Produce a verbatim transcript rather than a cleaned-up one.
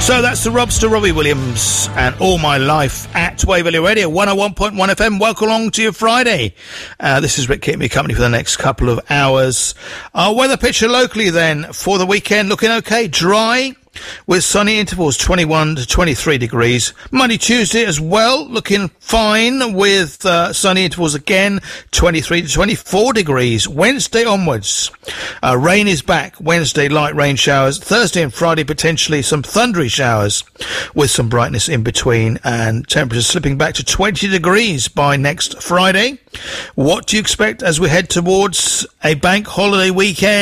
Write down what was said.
So that's the Robster, Robbie Williams, and All My Life at Waverley Radio, one oh one point one F M. Welcome along to your Friday. Uh, this is Rick keeping me company for the next couple of hours. Our weather picture locally then for the weekend, looking okay, dry, with sunny intervals, twenty-one to twenty-three degrees. Monday, Tuesday as well, looking fine with uh, sunny intervals again, twenty-three to twenty-four degrees. Wednesday onwards, uh, rain is back. Wednesday, light rain showers. Thursday and Friday, potentially some thundery showers with some brightness in between, and temperatures slipping back to twenty degrees by next Friday. What do you expect as we head towards a bank holiday weekend?